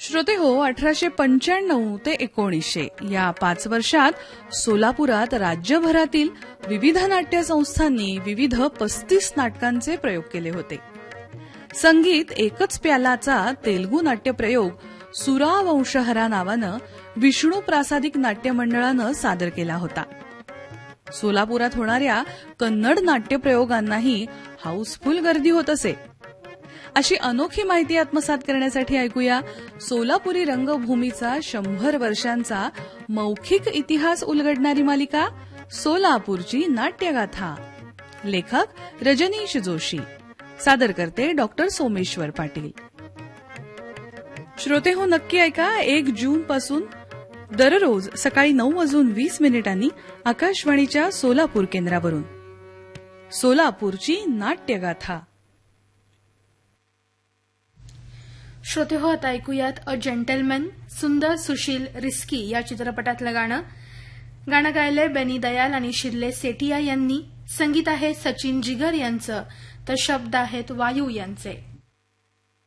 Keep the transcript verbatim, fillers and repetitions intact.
श्रोते हो, अठराशे पंच्याण्णव ते एकोणीसशे या पाच वर्षात सोलापुरात राज्यभरातील विविध नाट्य संस्थांनी विविध पस्तीस नाटकांचे प्रयोग केले होते. संगीत एकच प्यालाचा तेलुगू नाट्यप्रयोग सुरावंशहरा नावानं विष्णू प्रासादिक नाट्य मंडळानं सादर केला होता. सोलापुरात होणाऱ्या कन्नड नाट्यप्रयोगांनाही हाऊसफुल गर्दी होत असे. अशी अनोखी माहिती आत्मसात करण्यासाठी ऐकूया सोलापुरी रंगभूमीचा शंभर वर्षांचा मौखिक इतिहास उलगडणारी मालिका सोलापूरची नाट्यगाथा. लेखक रजनीश जोशी, सादर करते डॉक्टर सोमेश्वर पाटील. श्रोते हो, नक्की ऐका. एक जून पासून दररोज सकाळी नऊ वाजून वीस मिनिटांनी आकाशवाणीच्या सोलापूर केंद्रावरून सोलापूरची नाट्यगाथा. श्रोते हो, आता ऐकूयात अ जेंटलमॅन सुंदर सुशील रिस्की या चित्रपटातलं गाणं. गाणं गायलंय बेनी दयाल आणि शिर्ले सेठिया यांनी. संगीत आहे सचिन जिगर यांचं, तर शब्द आहेत वायू यांचे.